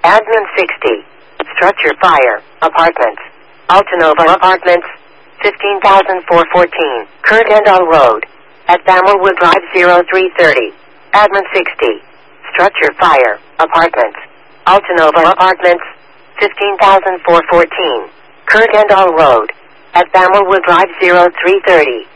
Admin 60. Structure fire. Apartments. Altanova Apartments. 15,414. Kurt Endall Road. At Bamelwood Drive 0330. Admin 60. Structure fire. Apartments. Altanova Apartments. 15,414. Kurt Endall Road. At Bamelwood Drive 0330.